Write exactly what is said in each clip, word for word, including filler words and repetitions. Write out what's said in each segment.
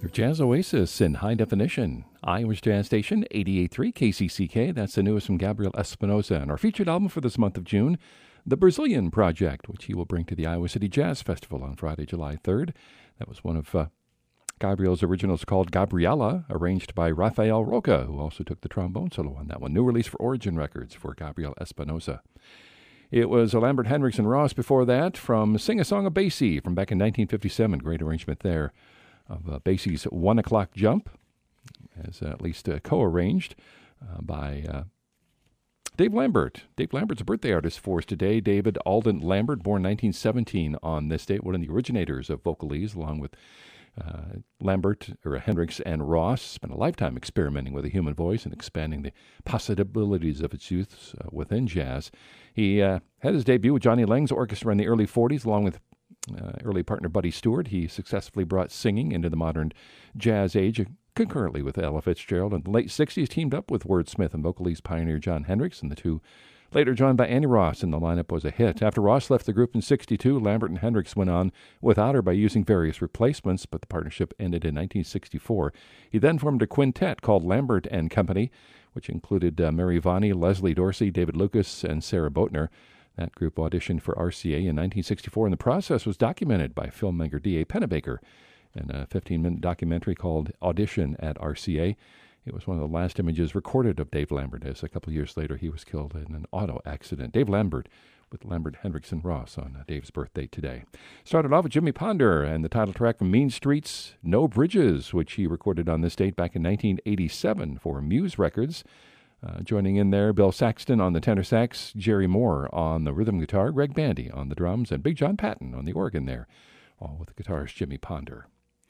Your Jazz Oasis in high definition. Iowa's Jazz Station, eighty-eight point three K C C K. That's the newest from Gabriel Espinosa. And our featured album for this month of June, The Brazilian Project, which he will bring to the Iowa City Jazz Festival on Friday, July third. That was one of uh, Gabriel's originals called Gabriela, arranged by Rafael Roca, who also took the trombone solo on that one. New release for Origin Records for Gabriel Espinosa. It was Lambert, Hendricks, and Ross before that from Sing a Song of Basie from back in nineteen fifty-seven. Great arrangement there of uh, Basie's One O'Clock Jump, as uh, at least uh, co-arranged uh, by uh, Dave Lambert. Dave Lambert's a birthday artist for us today. David Alden Lambert, born nineteen seventeen on this date, one of the originators of vocalese, along with uh, Lambert, or Hendricks, and Ross. Spent a lifetime experimenting with the human voice and expanding the possibilities of its use uh, within jazz. He uh, had his debut with Johnny Lang's orchestra in the early forties, along with Uh, early partner Buddy Stewart. He successfully brought singing into the modern jazz age, uh, concurrently with Ella Fitzgerald. In the late sixties, teamed up with wordsmith and vocalese pioneer John Hendricks, and the two, later joined by Annie Ross, and the lineup was a hit. After Ross left the group in sixty-two, Lambert and Hendricks went on without her by using various replacements, but the partnership ended in nineteen sixty-four. He then formed a quintet called Lambert and Company, which included uh, Mary Vanney, Leslie Dorsey, David Lucas, and Sarah Boatner. That group auditioned for R C A in nineteen sixty-four, and the process was documented by filmmaker D A Pennebaker in a fifteen-minute documentary called Audition at R C A. It was one of the last images recorded of Dave Lambert, as a couple of years later he was killed in an auto accident. Dave Lambert with Lambert, Hendricks, and Ross on Dave's birthday today. Started off with Jimmy Ponder and the title track from Mean Streets, No Bridges, which he recorded on this date back in nineteen eighty-seven for Muse Records. Uh, joining in there, Bill Saxton on the tenor sax, Jerry Moore on the rhythm guitar, Greg Bandy on the drums, and Big John Patton on the organ there, all with the guitarist Jimmy Ponder.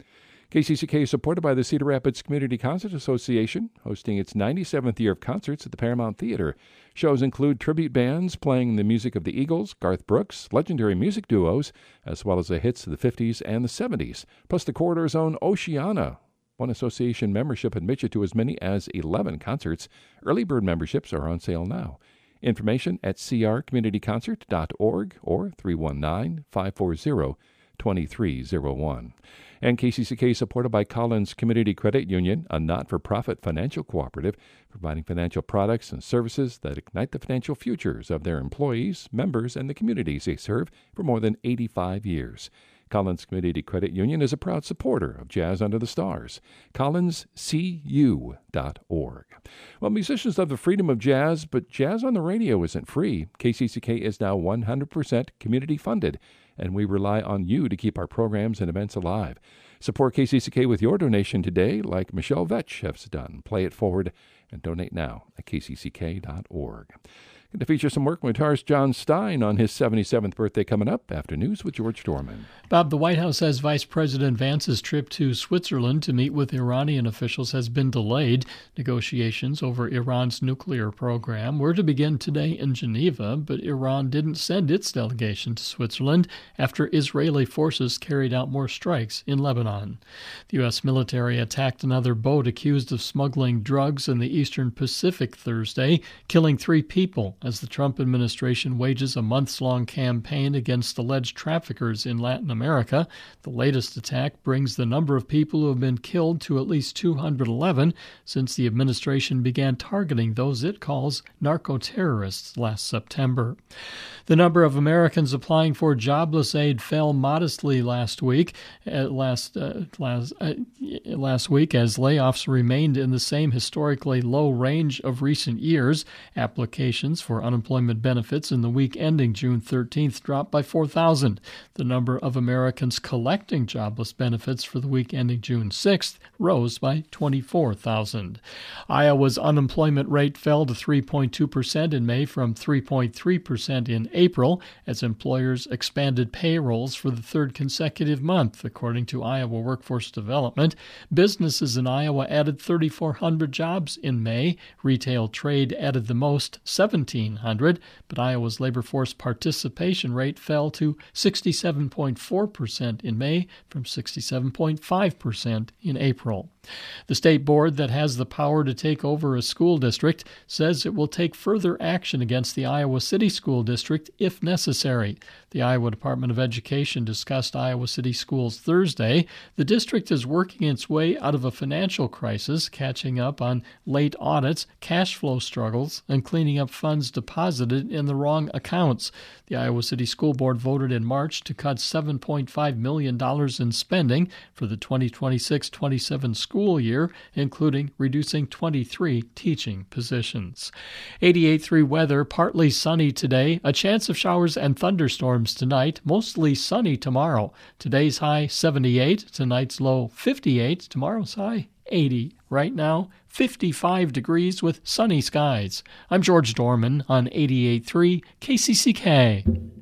K C C K is supported by the Cedar Rapids Community Concert Association, hosting its ninety-seventh year of concerts at the Paramount Theater. Shows include tribute bands playing the music of the Eagles, Garth Brooks, legendary music duos, as well as the hits of the fifties and the seventies, plus the corridor's own Oceana. One association membership admits you to as many as eleven concerts. Early bird memberships are on sale now. Information at c r community concert dot org or three one nine, five four zero, two three zero one. And K C C K is supported by Collins Community Credit Union, a not-for-profit financial cooperative providing financial products and services that ignite the financial futures of their employees, members, and the communities they serve for more than eighty-five years. Collins Community Credit Union is a proud supporter of Jazz Under the Stars. collins c u dot org. Well, musicians love the freedom of jazz, but jazz on the radio isn't free. K C C K is now one hundred percent community funded, and we rely on you to keep our programs and events alive. Support K C C K with your donation today, like Michelle Vetch has done. Play it forward and donate now at k c c k dot org. Going to feature some work from guitarist John Stein on his seventy-seventh birthday coming up after news with George Dorman. Bob, the White House says Vice President Vance's trip to Switzerland to meet with Iranian officials has been delayed. Negotiations over Iran's nuclear program were to begin today in Geneva, but Iran didn't send its delegation to Switzerland after Israeli forces carried out more strikes in Lebanon. The U S military attacked another boat accused of smuggling drugs in the eastern Pacific Thursday, killing three people, as the Trump administration wages a months-long campaign against alleged traffickers in Latin America. The latest attack brings the number of people who have been killed to at least two hundred eleven since the administration began targeting those it calls narco-terrorists last September. The number of Americans applying for jobless aid fell modestly last week, uh, last uh, last uh, last week as layoffs remained in the same historically low range of recent years. Applications for unemployment benefits in the week ending June thirteenth dropped by four thousand. The number of Americans collecting jobless benefits for the week ending June sixth rose by twenty-four thousand. Iowa's unemployment rate fell to three point two percent in May from three point three percent in April as employers expanded payrolls for the third consecutive month, according to Iowa Workforce Development. Businesses in Iowa added three thousand four hundred jobs in May. Retail trade added the most, seventeen hundred, but Iowa's labor force participation rate fell to sixty-seven point four percent in May from sixty-seven point five percent in April. The state board that has the power to take over a school district says it will take further action against the Iowa City School District if necessary. The Iowa Department of Education discussed Iowa City schools Thursday. The district is working its way out of a financial crisis, catching up on late audits, cash flow struggles, and cleaning up funds deposited in the wrong accounts. The Iowa City School Board voted in March to cut seven point five million dollars in spending for the twenty twenty-six twenty-seven school year, including reducing twenty-three teaching positions. eighty-eight point three weather, partly sunny today, a chance of showers and thunderstorms tonight, mostly sunny tomorrow. Today's high seventy-eight, tonight's low fifty-eight, tomorrow's high eighty. Right now, fifty-five degrees with sunny skies. I'm George Dorman on eighty-eight point three K C C K.